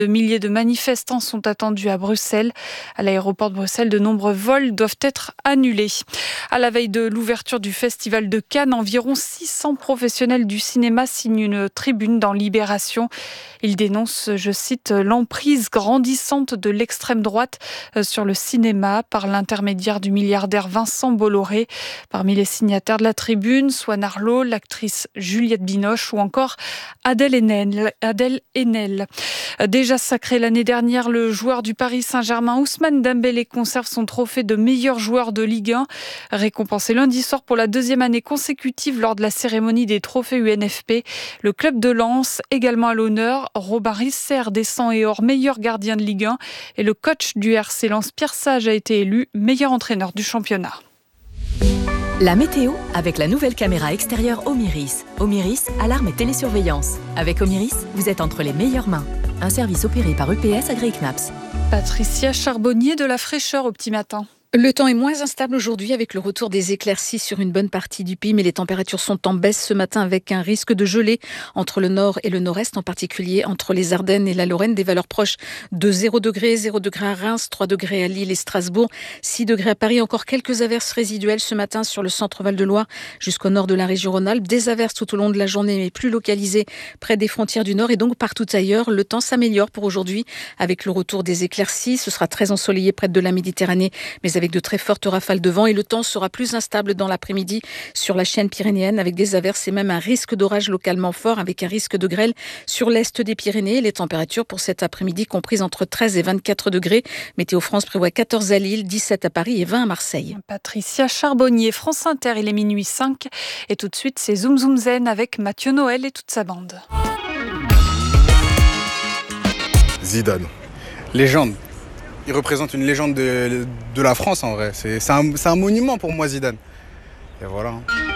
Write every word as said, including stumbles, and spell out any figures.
De milliers de manifestants sont attendus à Bruxelles. À l'aéroport de Bruxelles, de nombreux vols doivent être annulés. À la veille de l'ouverture du Festival de Cannes, environ six cents professionnels du cinéma signent une tribune dans Libération. Ils dénoncent, je cite, l'emprise grandissante de l'extrême droite sur le cinéma par l'intermédiaire du milliardaire Vincent Bolloré. Parmi les signataires de la tribune, Swan Arlo, l'actrice Juliette Binoche ou encore Adèle Haenel. Adèle Haenel. Déjà sacré l'année dernière, le joueur du Paris Saint-Germain, Ousmane Dembélé, conserve son trophée de meilleur joueur de Ligue un. Récompensé lundi soir pour la deuxième année consécutive lors de la cérémonie des trophées U N F P. Le club de Lens, également à l'honneur, Robin Risser descend et hors meilleur gardien de Ligue un. Et le coach du R C Lens, Pierre Sage, a été élu meilleur entraîneur du championnat. La météo avec la nouvelle caméra extérieure Omiris. Omiris, alarme et télésurveillance. Avec Omiris, vous êtes entre les meilleures mains. Un service opéré par U P S agréé C N A P S. Patricia Charbonnier, de la fraîcheur au petit matin. Le temps est moins instable aujourd'hui avec le retour des éclaircies sur une bonne partie du pays, mais les températures sont en baisse ce matin avec un risque de gelée entre le nord et le nord-est, en particulier entre les Ardennes et la Lorraine. Des valeurs proches de zéro degré, zéro degré à Reims, trois degrés à Lille et Strasbourg, six degrés à Paris. Encore quelques averses résiduelles ce matin sur le centre Val-de-Loire jusqu'au nord de la région Rhône-Alpes. Des averses tout au long de la journée, mais plus localisées près des frontières du nord et donc partout ailleurs. Le temps s'améliore pour aujourd'hui avec le retour des éclaircies. Ce sera très ensoleillé près de la Méditerranée, mais avec de très fortes rafales de vent, et le temps sera plus instable dans l'après-midi sur la chaîne pyrénéenne avec des averses et même un risque d'orage localement fort avec un risque de grêle sur l'est des Pyrénées. Les températures pour cet après-midi comprises entre treize et vingt-quatre degrés. Météo France prévoit quatorze à Lille, dix-sept à Paris et vingt à Marseille. Patricia Charbonnier, France Inter, il est minuit cinq. Et tout de suite, c'est Zoom Zoom Zen avec Mathieu Noël et toute sa bande. Zidane. Légende. Il représente une légende de, de la France en vrai. C'est, c'est, un, c'est un monument pour moi, Zidane. Et voilà.